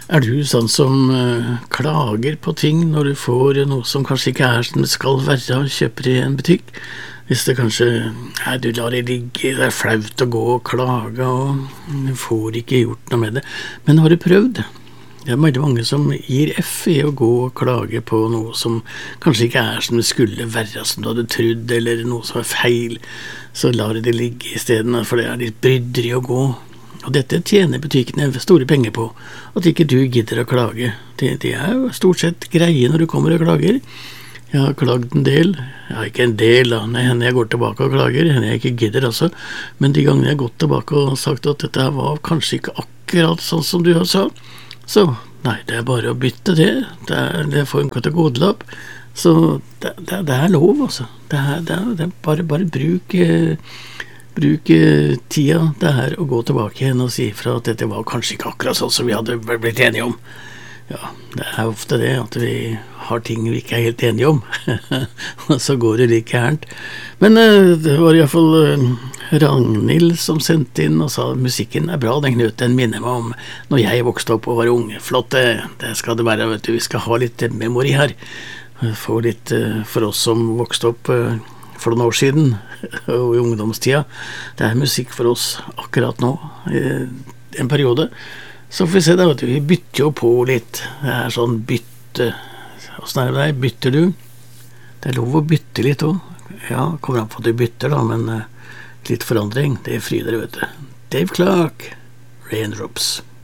Du sånn som klager på ting når du får noe som kanskje ikke som det skal være, og kjøper i en butikk? Hvis det kanskje du lar det ligge, det flaut å gå og klage, og du får ikke gjort noe med det. Men har du prøvd? Det veldig mange som gir F i å gå og klage på noe som kanskje ikke som det skulle være, som du hadde trodd, eller noe som feil. Så lar det ligge i stedet, for det litt bryderi å gå. Og dette tjener butikkene store penger på, at ikke du gidder å klage. Det jo stort sett greie når du kommer og klager. Jeg har klagd en del, ikke en del da, henne jeg går tilbake og klager, henne jeg ikke gidder altså, men de gangene jeg har gått tilbake og sagt at dette var kanskje ikke akkurat sånn som du har sagt, så nei, det bare å bytte det, det får en kategorilapp, så det lov altså, det bare bruk tida det å gå tilbake igjen og si fra at dette var kanskje ikke akkurat sånn som vi hadde blitt enige om. Ja, det ofte det at vi har ting vi ikke helt enige om, og så går det like gærent. Men det var i hvert fall Ragnhild som sendte inn og sa musikken bra, den Knut, den minner meg om når jeg vokste opp og var ung. Flott, det skal det være, vet du, vi skal ha litt memori her. Få litt for oss som vokste opp for noen år siden, og i ungdomstida. Det musikk for oss akkurat nå, en periode. Så får vi se da, vet du, vi bytter jo på litt. Det sånn bytte. Hvordan det deg? Bytter du? Det lov å bytte litt også. Ja, kommer an på at du bytter da, men litt forandring, det fryder, vet du. Dave Clark, Raindrops.